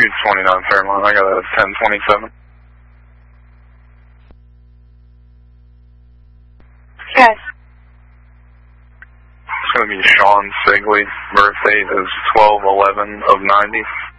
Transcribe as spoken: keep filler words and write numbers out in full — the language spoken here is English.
two twenty-nine Fairmont. I got a ten twenty-seven. Yes. It's going to be Sean Sigley. Birth date is twelve eleven of ninety.